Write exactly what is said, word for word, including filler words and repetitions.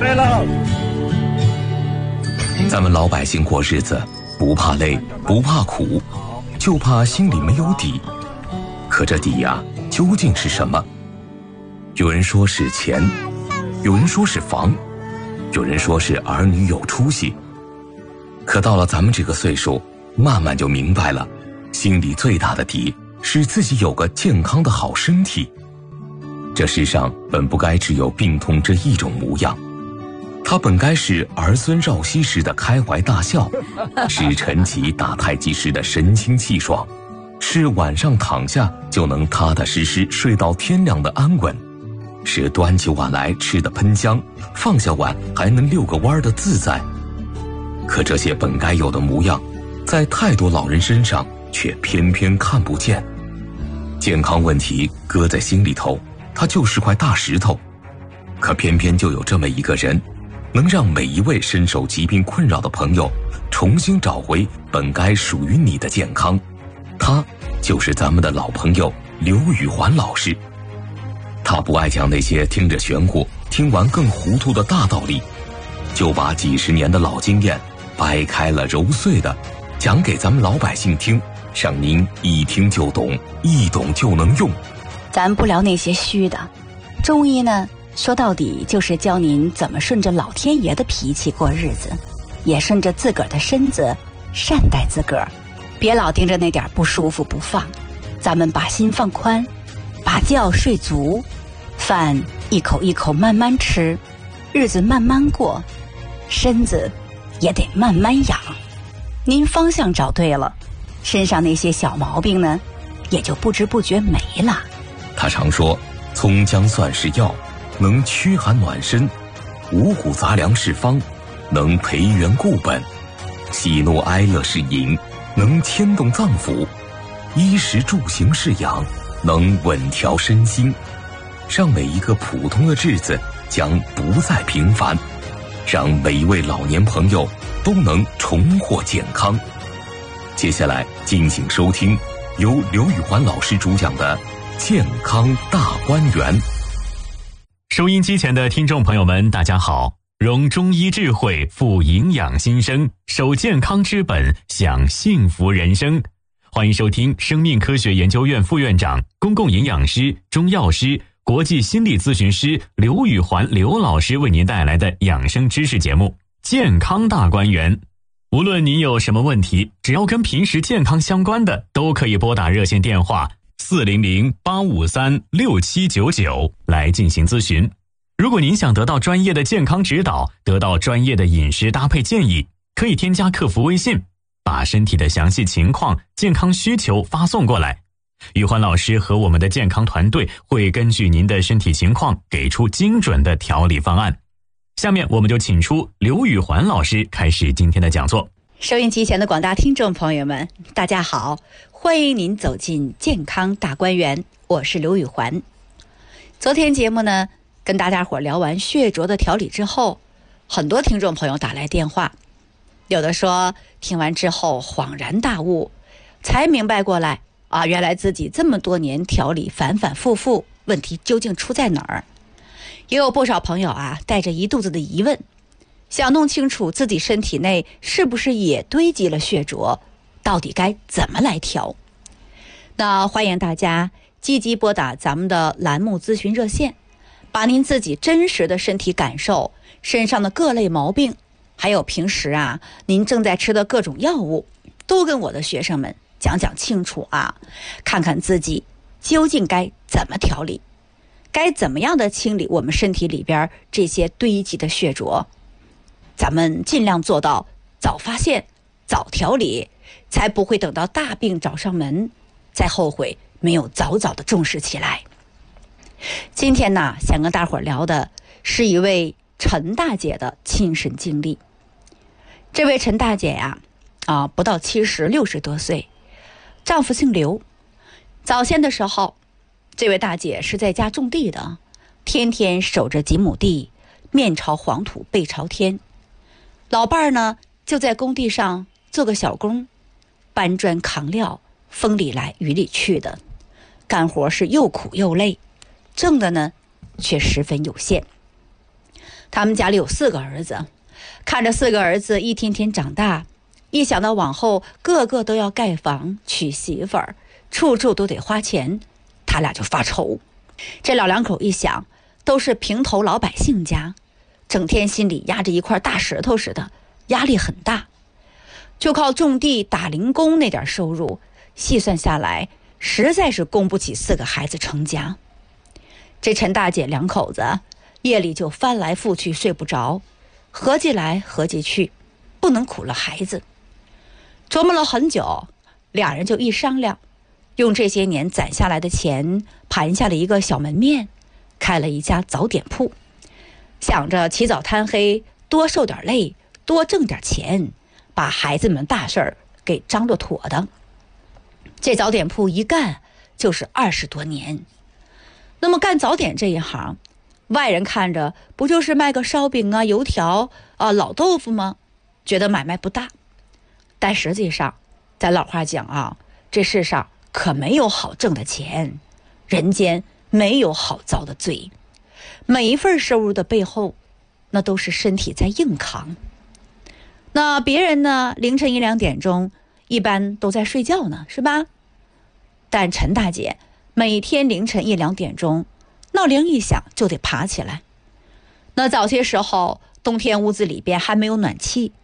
对了， 咱们老百姓过日子不怕累不怕苦，就怕心里没有底。可这底呀、啊，究竟是什么？有人说是钱，有人说是房，有人说是儿女有出息。可到了咱们这个岁数，慢慢就明白了，心里最大的底是自己有个健康的好身体。这世上本不该只有病痛这一种模样，它本该是儿孙绕膝时的开怀大笑，是晨起打太极时的神清气爽，是晚上躺下就能踏踏实实睡到天亮的安稳，是端起碗来吃的喷香，放下碗还能遛个弯的自在。可这些本该有的模样，在太多老人身上却偏偏看不见。健康问题搁在心里头，它就是块大石头，可偏偏就有这么一个人，能让每一位深受疾病困扰的朋友重新找回本该属于你的健康。他就是咱们的老朋友刘宇环老师。他不爱讲那些听着玄乎听完更糊涂的大道理，就把几十年的老经验掰开了揉碎的讲给咱们老百姓听，让您一听就懂，一懂就能用。 咱不聊那些虚的，中医呢说到底就是教您怎么顺着老天爷的脾气过日子，也顺着自个儿的身子善待自个儿，别老盯着那点不舒服不放。咱们把心放宽，把觉睡足，饭一口一口慢慢吃，日子慢慢过，身子也得慢慢养。您方向找对了，身上那些小毛病呢也就不知不觉没了。 他常说葱姜蒜是药，能驱寒暖身；五谷杂粮是方，能培元固本；喜怒哀乐是饮，能牵动脏腑；衣食住行是养，能稳调身心。让每一个普通的日子将不再平凡，让每一位老年朋友都能重获健康。接下来敬请收听由刘宇环老师主讲的健康大观园。 收音机前的听众朋友们大家好，融中医智慧，富营养心声，守健康之本，享幸福人生。欢迎收听生命科学研究院副院长、公共营养师、中药师、国际心理咨询师刘宇环刘老师为您带来的养生知识节目健康大观园。无论您有什么问题，只要跟平时健康相关的，都可以拨打热线电话四零零八五三六七九九来进行咨询。如果您想得到专业的健康指导，得到专业的饮食搭配建议，可以添加客服微信，把身体的详细情况、健康需求发送过来。宇环老师和我们的健康团队会根据您的身体情况给出精准的调理方案。下面我们就请出刘宇环老师开始今天的讲座。 收音机前的广大听众朋友们大家好，欢迎您走进健康大观园，我是刘宇环。昨天节目呢跟大家伙聊完血浊的调理之后，很多听众朋友打来电话，有的说听完之后恍然大悟，才明白过来啊，原来自己这么多年调理反反复复，问题究竟出在哪儿。也有不少朋友啊带着一肚子的疑问，想弄清楚自己身体内是不是也堆积了血浊，到底该怎么来调。那欢迎大家积极拨打咱们的栏目咨询热线，把您自己真实的身体感受、身上的各类毛病，还有平时啊您正在吃的各种药物，都跟我的学生们讲讲清楚啊，看看自己究竟该怎么调理，该怎么样的清理我们身体里边这些堆积的血浊。咱们尽量做到早发现、早调理，才不会等到大病找上门，再后悔没有早早的重视起来。今天呢，想跟大伙儿聊的是一位陈大姐的亲身经历。这位陈大姐呀，啊，不到七十，六十多岁，丈夫姓刘。早先的时候，这位大姐是在家种地的，天天守着几亩地，面朝黄土背朝天。老伴儿呢就在工地上做个小工，搬砖扛料，风里来雨里去的，干活是又苦又累，挣的呢却十分有限。 他们家里有四个儿子，看着四个儿子一天天长大，一想到往后个个都要盖房娶媳妇儿，处处都得花钱，他俩就发愁。这老两口一想，都是平头老百姓家，整天心里压着一块大石头似的，压力很大。就靠种地打零工那点收入，细算下来实在是供不起四个孩子成家。这陈大姐两口子夜里就翻来覆去睡不着，合计来合计去，不能苦了孩子。琢磨了很久，俩人就一商量，用这些年攒下来的钱盘下了一个小门面，开了一家早点铺，想着起早贪黑，多受点累，多挣点钱，把孩子们大事儿给张罗妥当。这早点铺一干就是二十多年。那么干早点这一行，外人看着不就是卖个烧饼啊、油条啊、老豆腐吗？觉得买卖不大。但实际上，咱老话讲啊，这世上可没有好挣的钱，人间没有好遭的罪。每一份收入的背后，那都是身体在硬扛。那别人呢，凌晨一两点钟一般都在睡觉呢，是吧？但陈大姐每天凌晨一两点钟，闹铃一响就得爬起来。那早些时候，冬天屋子里边还没有暖气，